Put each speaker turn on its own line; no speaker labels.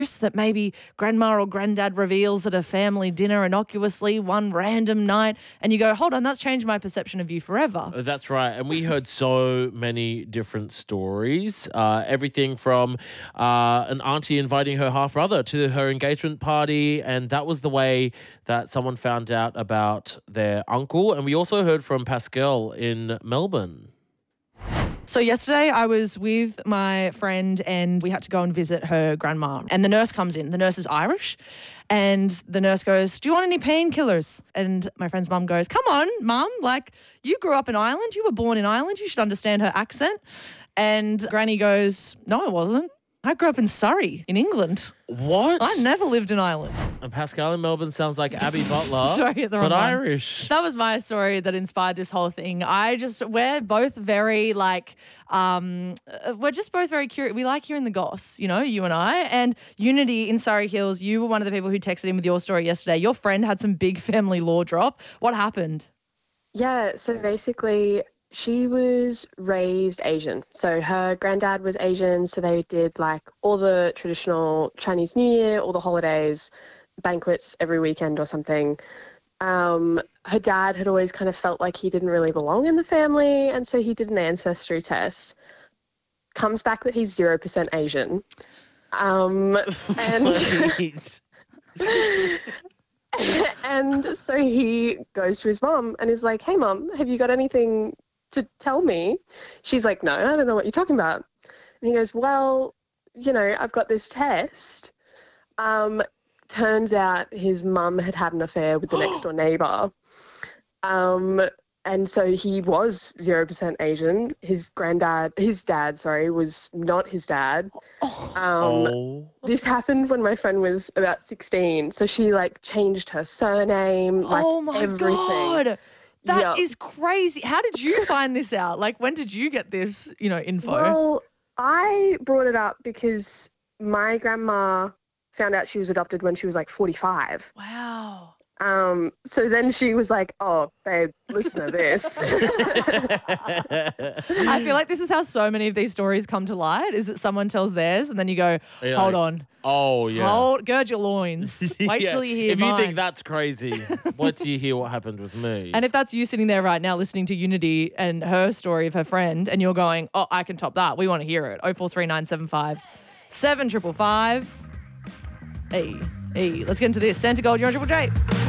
that maybe grandma or granddad reveals at a family dinner innocuously one random night, and you go, hold on, that's changed my perception of you forever.
That's right. And we heard so many different stories. Everything from an auntie inviting her half brother to her engagement party. And that was the way that someone found out about their uncle. And we also heard from Pascal in Melbourne.
So yesterday I was with my friend and we had to go and visit her grandma. And the nurse comes in. The nurse is Irish. And the nurse goes, do you want any painkillers? And my friend's mum goes, come on, mum. Like, you grew up in Ireland. You were born in Ireland. You should understand her accent. And Granny goes, no, I wasn't. I grew up in Surrey, in England.
What?
I never lived in Ireland.
And Pascal in Melbourne sounds like Abby Butler,
Sorry, the wrong
but
one.
Irish.
That was my story that inspired this whole thing. We're both very we're just both very curious. We like hearing the goss, you and I. And Unity in Surrey Hills, you were one of the people who texted in with your story yesterday. Your friend had some big family law drop. What happened?
Yeah, so basically she was raised Asian. So her granddad was Asian, so they did like all the traditional Chinese New Year, all the holidays, banquets every weekend or something. Her dad had always kind of felt like he didn't really belong in the family, and so he did an ancestry test. Comes back that he's 0% Asian. And so he goes to his mom and is like, hey, mom, have you got anything to tell me? She's like, no, I don't know what you're talking about. And he goes, well, I've got this test. Turns out his mum had an affair with the next door neighbour. And so he was 0% Asian. His dad, was not his dad. This happened when my friend was about 16. So she changed her surname,
oh my
everything.
God. That is crazy. How did you find this out? When did you get this, info?
Well, I brought it up because my grandma found out she was adopted when she was 45.
Wow.
So then she was like, oh, babe, listen to this.
I feel like this is how so many of these stories come to light, is that someone tells theirs and then you go, hold on.
Oh, yeah.
Gird your loins. Wait till you hear
If
mine.
you think that's crazy, wait till you hear what happened with me.
And if that's you sitting there right now listening to Unity and her story of her friend and you're going, oh, I can top that, we want to hear it. 043975 7555. Hey, let's get into this. Santa Gold, you're on Triple J.